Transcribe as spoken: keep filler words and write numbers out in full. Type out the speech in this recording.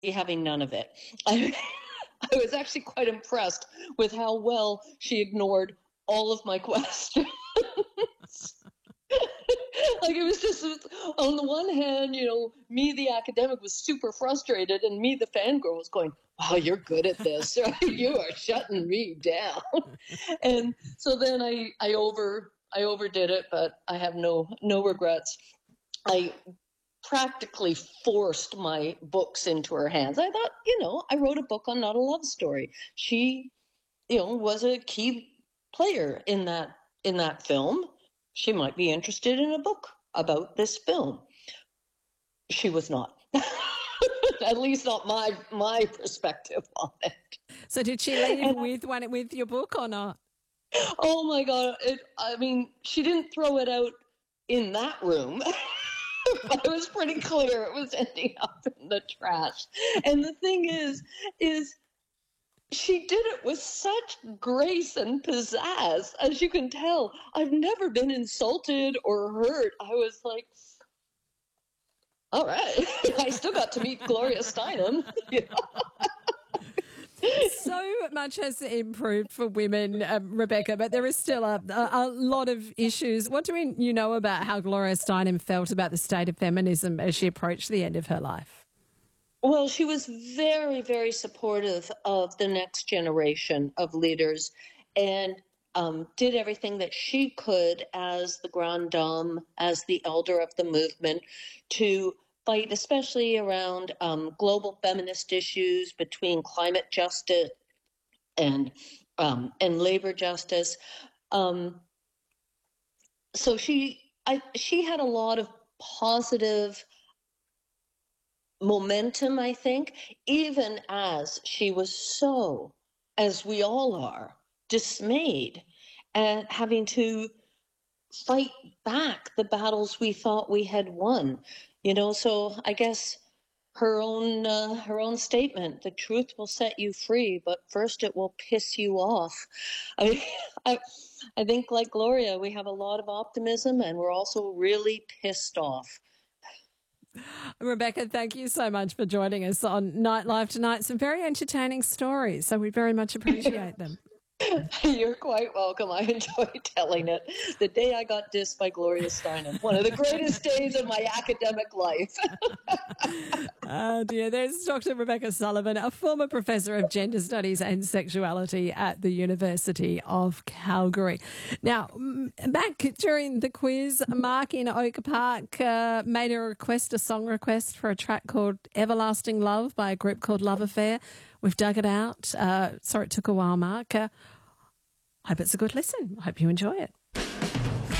having none of it. I, I was actually quite impressed with how well she ignored all of my questions. Like, it was just, on the one hand, you know, me, the academic, was super frustrated, and me, the fangirl, was going, wow, you're good at this. You are shutting me down. And so then I, I over, I overdid it, but I have no, no regrets. I practically forced my books into her hands. I thought, you know, I wrote a book on Not a Love Story. She, you know, was a key player in that, in that film. She might be interested in a book about this film. She was not. At least not my my perspective on it. So did she leave and, with one with your book or not? Oh my God! It, I mean, she didn't throw it out in that room. But it was pretty clear it was ending up in the trash. And the thing is, is she did it with such grace and pizzazz, as you can tell. I've never been insulted or hurt. I was like, all right, I still got to meet Gloria Steinem. You know? So much has improved for women, um, Rebecca, but there is still a, a, a lot of issues. What do we, you know about how Gloria Steinem felt about the state of feminism as she approached the end of her life? Well, she was very, very supportive of the next generation of leaders, and um, did everything that she could as the grande dame, as the elder of the movement, to fight, especially around um, global feminist issues, between climate justice and um, and labor justice. Um, so she, I, she had a lot of positive momentum, I think, even as she was so, as we all are, dismayed at having to fight back the battles we thought we had won. You know, so I guess her own uh, her own statement, the truth will set you free, but first it will piss you off. I, I, I think, like Gloria, we have a lot of optimism, and we're also really pissed off. Rebecca, thank you so much for joining us on Nightlife tonight. Some very entertaining stories, so we very much appreciate them. You're quite welcome. I enjoy telling it. The day I got dissed by Gloria Steinem, one of the greatest days of my academic life. Oh dear, there's Doctor Rebecca Sullivan, a former professor of gender studies and sexuality at the University of Calgary. Now, back during the quiz, Mark in Oak Park uh, made a request, a song request for a track called Everlasting Love by a group called Love Affair. We've dug it out. Uh, sorry it took a while, Mark. Uh, hope it's a good listen. I hope you enjoy it.